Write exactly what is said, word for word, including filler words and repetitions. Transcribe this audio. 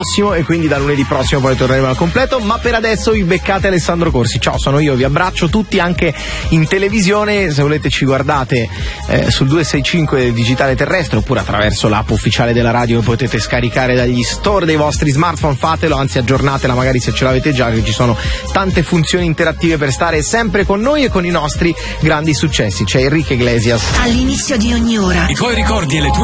e quindi da lunedì prossimo poi torneremo al completo, ma per adesso vi beccate Alessandro Corsi. Ciao, sono io, vi abbraccio tutti anche in televisione, se volete ci guardate eh, sul duecentosessantacinque digitale terrestre oppure attraverso l'app ufficiale della radio che potete scaricare dagli store dei vostri smartphone. Fatelo, anzi aggiornatela magari se ce l'avete già, che ci sono tante funzioni interattive per stare sempre con noi e con i nostri grandi successi. C'è Enrique Iglesias. All'inizio di ogni ora i tuoi ricordi e le tue